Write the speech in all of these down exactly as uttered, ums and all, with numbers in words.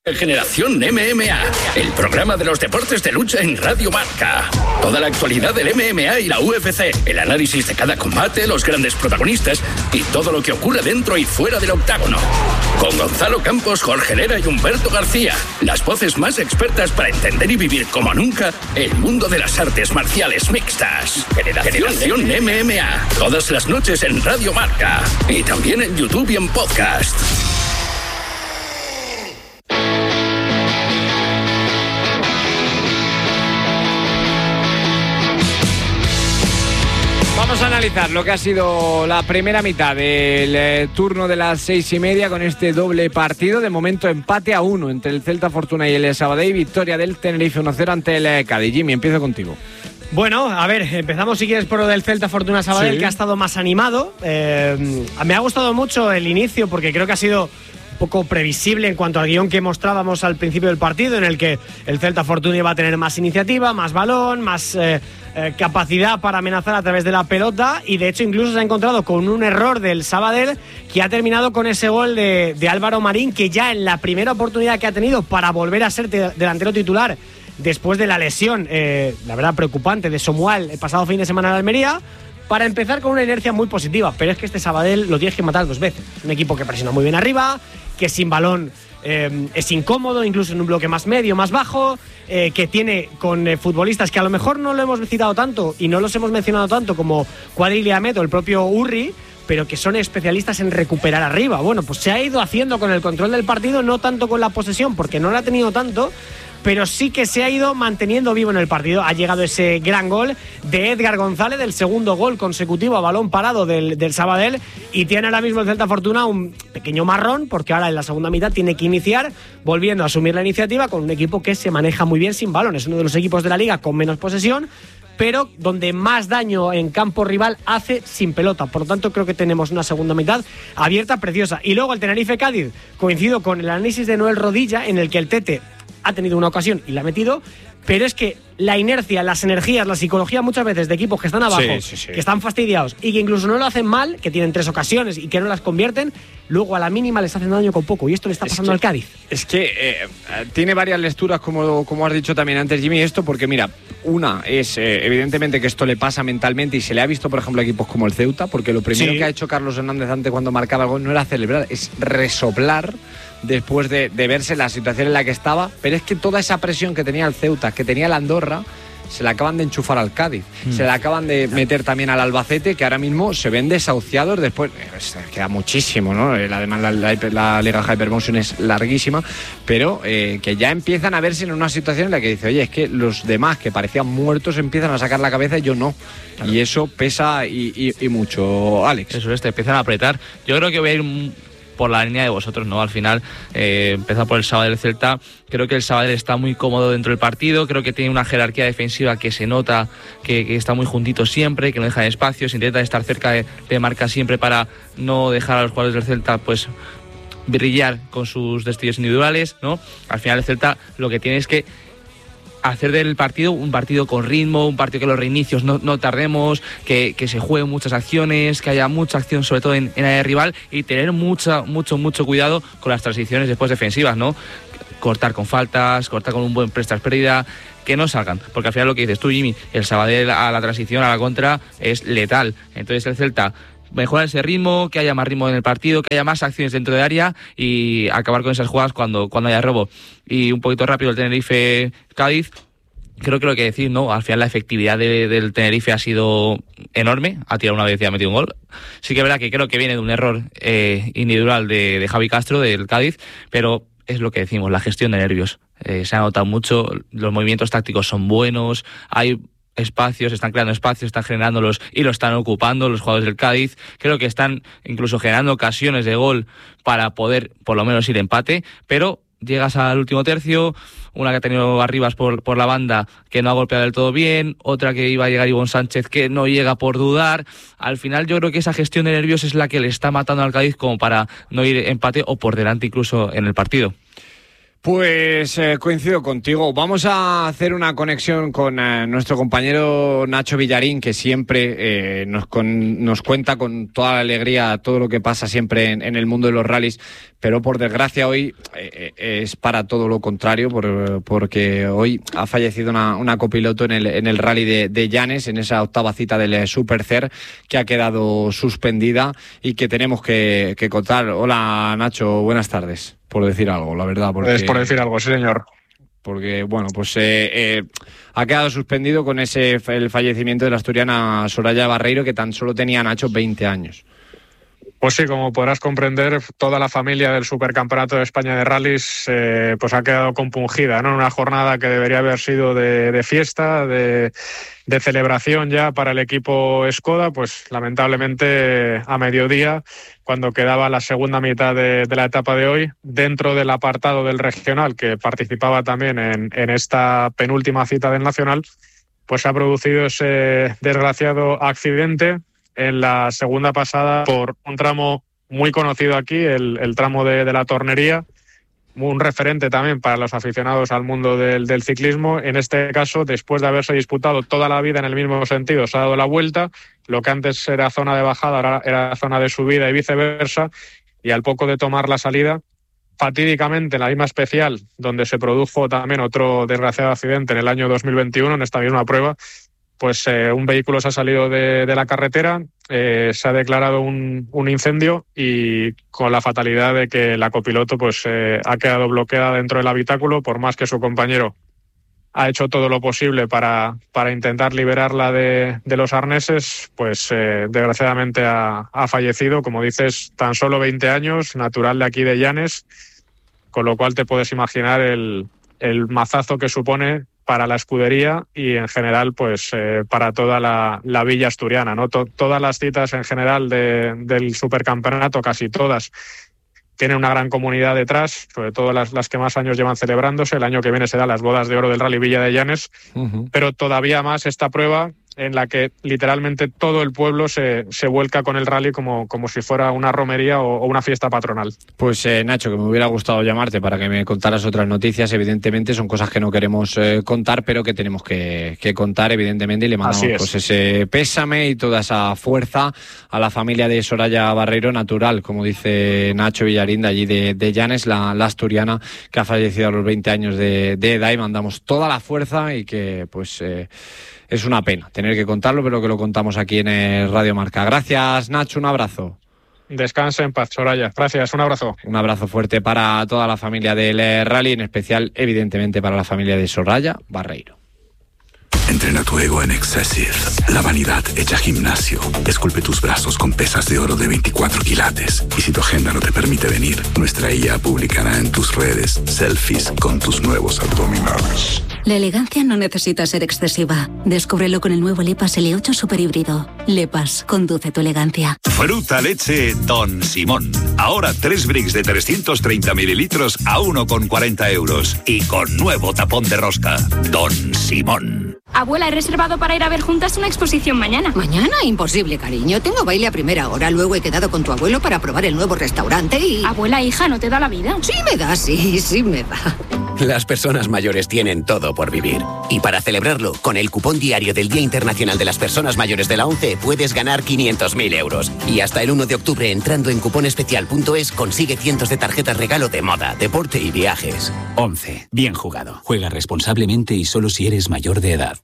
Generación M M A, el programa de los deportes de lucha en Radio Marca. Toda la actualidad del M M A y la U F C, el análisis de cada combate, los grandes protagonistas y todo lo que ocurre dentro y fuera del octágono. Con Gonzalo Campos, Jorge Lera y Humberto García, las voces más expertas para entender y vivir como nunca el mundo de las artes marciales mixtas. Generación, Generación M M A, todas las noches en Radio Marca y también en YouTube y en podcast. Vamos a analizar lo que ha sido la primera mitad del eh, turno de las seis y media con este doble partido. De momento empate a uno entre el Celta Fortuna y el Sabadell. Victoria del Tenerife uno cero ante el eh, Cádiz. Jimmy, empiezo contigo. Bueno, a ver, empezamos si quieres por lo del Celta Fortuna Sabadell, sí, que ha estado más animado. Eh, me ha gustado mucho el inicio porque creo que ha sido poco previsible en cuanto al guión que mostrábamos al principio del partido, en el que el Celta Fortuna iba a tener más iniciativa, más balón, más eh, eh, capacidad para amenazar a través de la pelota, y de hecho incluso se ha encontrado con un error del Sabadell que ha terminado con ese gol de, de Álvaro Marín, que ya en la primera oportunidad que ha tenido para volver a ser te, delantero titular después de la lesión, eh, la verdad preocupante, de Somual el pasado fin de semana en Almería, para empezar con una inercia muy positiva. Pero es que este Sabadell lo tienes que matar dos veces. Un equipo que presiona muy bien arriba, que sin balón eh, es incómodo, incluso en un bloque más medio, más bajo, eh, que tiene con eh, futbolistas que a lo mejor no lo hemos citado tanto y no los hemos mencionado tanto, como Cuadril y Ahmed o el propio Urri, pero que son especialistas en recuperar arriba. Bueno, pues se ha ido haciendo con el control del partido, no tanto con la posesión, porque no la ha tenido tanto, pero sí que se ha ido manteniendo vivo en el partido. Ha llegado ese gran gol de Edgar González, del segundo gol consecutivo a balón parado del, del Sabadell, y tiene ahora mismo el Celta Fortuna un pequeño marrón, porque ahora en la segunda mitad tiene que iniciar volviendo a asumir la iniciativa con un equipo que se maneja muy bien sin balón. Es uno de los equipos de la liga con menos posesión, pero donde más daño en campo rival hace sin pelota. Por lo tanto, creo que tenemos una segunda mitad abierta, preciosa. Y luego el Tenerife-Cádiz, coincido con el análisis de Noel Rodilla, en el que el Tete ha tenido una ocasión y la ha metido, pero es que la inercia, las energías, la psicología muchas veces de equipos que están abajo, sí, sí, sí. que están fastidiados y que incluso no lo hacen mal, que tienen tres ocasiones y que no las convierten, luego a la mínima les hacen daño con poco, y esto le está pasando es que, al Cádiz. Es que eh, tiene varias lecturas, como, como has dicho también antes, Jimmy, esto, porque mira, una es eh, evidentemente que esto le pasa mentalmente, y se le ha visto, por ejemplo, a equipos como el Ceuta, porque lo primero sí. que ha hecho Carlos Hernández antes cuando marcaba el gol no era celebrar, es resoplar después de, de verse la situación en la que estaba. Pero es que toda esa presión que tenía el Ceuta, que tenía el Andorra, se la acaban de enchufar al Cádiz, mm. se la acaban de meter también al Albacete, que ahora mismo se ven desahuciados después. Eh, queda muchísimo, ¿no? Además la, la, la Liga Hypermotion es larguísima, pero eh, que ya empiezan a verse en una situación en la que dice, oye, es que los demás que parecían muertos empiezan a sacar la cabeza y yo no. Claro. Y eso pesa y, y, y mucho, Alex. Eso es, te empiezan a apretar. Yo creo que voy a ir por la línea de vosotros, ¿no? Al final, eh, empezar por el Sabadell Celta, creo que el Sabadell está muy cómodo dentro del partido, creo que tiene una jerarquía defensiva que se nota, que, que está muy juntito siempre, que no deja espacios, intenta estar cerca de, de marca siempre para no dejar a los jugadores del Celta, pues, brillar con sus destellos individuales, ¿no? Al final el Celta lo que tiene es que hacer del partido un partido con ritmo, un partido que los reinicios no, no tardemos, que, que se jueguen muchas acciones, que haya mucha acción sobre todo en, en área rival, y tener mucha, mucho, mucho cuidado con las transiciones después defensivas, ¿no? Cortar con faltas, cortar con un buen prestas pérdida, que no salgan, porque al final lo que dices tú, Jimmy, el Sabadell a la transición, a la contra, es letal. Entonces el Celta mejorar ese ritmo, que haya más ritmo en el partido, que haya más acciones dentro del área y acabar con esas jugadas cuando, cuando haya robo. Y un poquito rápido el Tenerife-Cádiz, creo que lo que decir, ¿no? Al final la efectividad de, del Tenerife ha sido enorme, ha tirado una vez y ha metido un gol. Sí que es verdad que creo que viene de un error eh, individual de, de Javi Castro, del Cádiz, pero es lo que decimos, la gestión de nervios. Eh, se ha notado mucho, los movimientos tácticos son buenos, hay espacios, están creando espacios, están generándolos y lo están ocupando los jugadores del Cádiz. Creo que están incluso generando ocasiones de gol para poder por lo menos ir empate, pero llegas al último tercio, una que ha tenido Arribas por, por la banda que no ha golpeado del todo bien, otra que iba a llegar Ivonne Sánchez que no llega por dudar. Al final yo creo que esa gestión de nervios es la que le está matando al Cádiz como para no ir empate o por delante incluso en el partido. Pues eh, coincido contigo. Vamos a hacer una conexión con eh, nuestro compañero Nacho Villarín, que siempre eh, nos, con, nos cuenta con toda la alegría todo lo que pasa siempre en, en el mundo de los rallies, pero por desgracia hoy eh, es para todo lo contrario, por, porque hoy ha fallecido una, una copiloto en el, en el rally de, de Llanes, en esa octava cita del Super C E R, que ha quedado suspendida y que tenemos que, que contar. Hola Nacho, buenas tardes. Por decir algo, la verdad. Porque, es por decir algo, sí señor. Porque, bueno, pues eh, eh, ha quedado suspendido con ese el fallecimiento de la asturiana Soraya Barreiro, que tan solo tenía, Nacho, veinte años. Pues sí, como podrás comprender, toda la familia del Supercampeonato de España de Rallys eh, pues ha quedado compungida, ¿no? Una jornada que debería haber sido de, de fiesta, de, de celebración ya para el equipo Skoda, pues lamentablemente a mediodía, cuando quedaba la segunda mitad de, de la etapa de hoy, dentro del apartado del regional, que participaba también en, en esta penúltima cita del Nacional, pues ha producido ese desgraciado accidente en la segunda pasada por un tramo muy conocido aquí, el, el tramo de, de la Tornería, un referente también para los aficionados al mundo del, del ciclismo. En este caso, después de haberse disputado toda la vida en el mismo sentido, se ha dado la vuelta, lo que antes era zona de bajada ahora era zona de subida y viceversa, y al poco de tomar la salida, fatídicamente en la misma especial, donde se produjo también otro desgraciado accidente en el año dos mil veintiuno, en esta misma prueba, pues eh, un vehículo se ha salido de, de la carretera, eh, se ha declarado un, un incendio y con la fatalidad de que la copiloto pues eh, ha quedado bloqueada dentro del habitáculo, por más que su compañero ha hecho todo lo posible para, para intentar liberarla de, de los arneses, pues eh, desgraciadamente ha, ha fallecido, como dices, tan solo veinte años, natural de aquí de Llanes, con lo cual te puedes imaginar el, el mazazo que supone para la escudería y en general pues eh, para toda la, la villa asturiana, ¿no? To- todas las citas en general de, del supercampeonato, casi todas, tienen una gran comunidad detrás, sobre todo las, las que más años llevan celebrándose. El año que viene será las bodas de oro del Rally Villa de Llanes, uh-huh. Pero todavía más esta prueba en la que literalmente todo el pueblo se, se vuelca con el rally como, como si fuera una romería o, o una fiesta patronal. Pues eh, Nacho, que me hubiera gustado llamarte para que me contaras otras noticias. Evidentemente son cosas que no queremos eh, contar, pero que tenemos que, que contar, evidentemente, y le mandamos pues, ese pésame y toda esa fuerza a la familia de Soraya Barreiro, natural, como dice Nacho Villarín, de allí de, de Llanes, la, la asturiana que ha fallecido a los veinte años de, de edad, y mandamos toda la fuerza y que pues eh, es una pena tener que contarlo, pero que lo contamos aquí en el Radio Marca. Gracias, Nacho, un abrazo. Descanse en paz, Soraya. Gracias, un abrazo. Un abrazo fuerte para toda la familia del rally, en especial, evidentemente, para la familia de Soraya Barreiro. Entrena tu ego en Excessive, la vanidad hecha gimnasio. Esculpe tus brazos con pesas de oro de veinticuatro quilates. Y si tu agenda no te permite venir, nuestra I A publicará en tus redes selfies con tus nuevos abdominales. La elegancia no necesita ser excesiva. Descúbrelo con el nuevo Lepas L ocho Super Híbrido. Lepas, conduce tu elegancia. Fruta leche Don Simón. Ahora tres bricks de trescientos treinta mililitros a uno con cuarenta euros. Y con nuevo tapón de rosca. Don Simón. Abuela, he reservado para ir a ver juntas una exposición mañana. ¿Mañana? Imposible, cariño. Tengo baile a primera hora. Luego he quedado con tu abuelo para probar el nuevo restaurante y... Abuela, hija, ¿no te da la vida? Sí me da, sí, sí me da. Las personas mayores tienen todo por vivir. Y para celebrarlo, con el cupón diario del Día Internacional de las Personas Mayores de la ONCE puedes ganar quinientos mil euros. Y hasta el uno de octubre, entrando en cuponespecial punto es, consigue cientos de tarjetas regalo de moda, deporte y viajes. ONCE. Bien jugado. Juega responsablemente y solo si eres mayor de edad.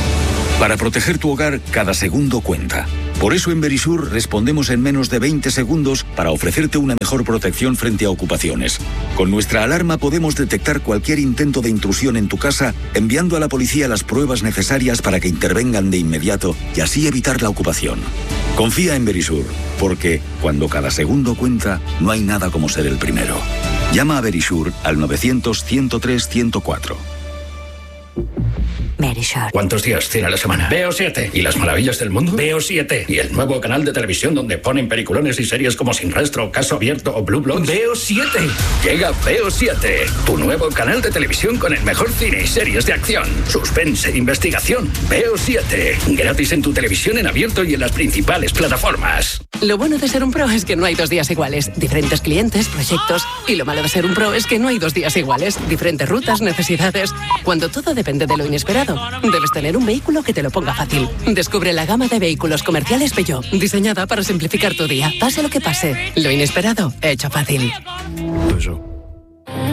Para proteger tu hogar, cada segundo cuenta. Por eso en Verisur respondemos en menos de veinte segundos para ofrecerte una mejor protección frente a ocupaciones. Con nuestra alarma podemos detectar cualquier intento de intrusión en tu casa, enviando a la policía las pruebas necesarias para que intervengan de inmediato y así evitar la ocupación. Confía en Verisur, porque cuando cada segundo cuenta, no hay nada como ser el primero. Llama a Verisur al novecientos, ciento tres, ciento cuatro. Me Verisure. ¿Cuántos días tiene la semana? Veo siete. ¿Y las maravillas del mundo? Veo siete. ¿Y el nuevo canal de televisión donde ponen peliculones y series como Sin Rastro, Caso Abierto o Blue Bloods? Veo siete. Llega Veo siete, tu nuevo canal de televisión con el mejor cine y series de acción, suspense, investigación. Veo siete. Gratis en tu televisión en abierto y en las principales plataformas. Lo bueno de ser un pro es que no hay dos días iguales. Diferentes clientes, proyectos. Y lo malo de ser un pro es que no hay dos días iguales. Diferentes rutas, necesidades. Cuando todo depende de lo inesperado, debes tener un vehículo que te lo ponga fácil. Descubre la gama de vehículos comerciales Peugeot, diseñada para simplificar tu día. Pase lo que pase, lo inesperado, hecho fácil. Peugeot.